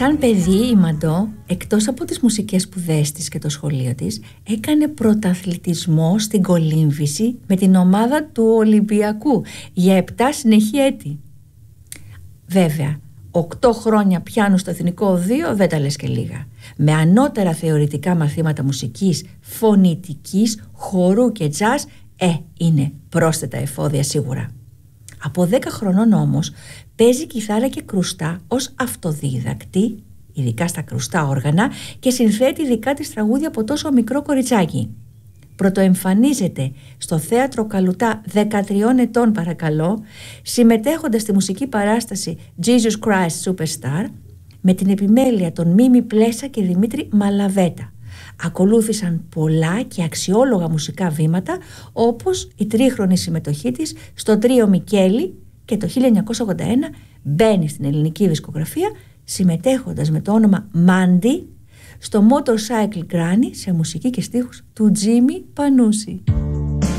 Σαν παιδί η Μαντό, εκτός από τις μουσικές σπουδές της και το σχολείο της, έκανε πρωταθλητισμό στην κολύμβηση με την ομάδα του Ολυμπιακού για 7 συνεχή έτη. Βέβαια, 8 χρόνια πιάνου στο Εθνικό Οδείο δεν τα λες και λίγα. Με ανώτερα θεωρητικά μαθήματα μουσικής, φωνητικής, χορού και τζάζ, είναι πρόσθετα εφόδια σίγουρα. Από 10 χρονών όμως παίζει κιθάρα και κρουστά ως αυτοδίδακτη, ειδικά στα κρουστά όργανα, και συνθέτει δικά της τραγούδια από τόσο μικρό κοριτσάκι. Πρωτοεμφανίζεται στο Θέατρο Καλουτά 13 ετών παρακαλώ, συμμετέχοντας στη μουσική παράσταση Jesus Christ Superstar με την επιμέλεια των Μίμη Πλέσα και Δημήτρη Μαλαβέτα. Ακολούθησαν πολλά και αξιόλογα μουσικά βήματα, όπως η τρίχρονη συμμετοχή της στο τρίο Μικέλη, και το 1981 μπαίνει στην ελληνική δισκογραφία συμμετέχοντας με το όνομα Mandy στο Motorcycle Granny σε μουσική και στίχους του Τζίμι Πανούση.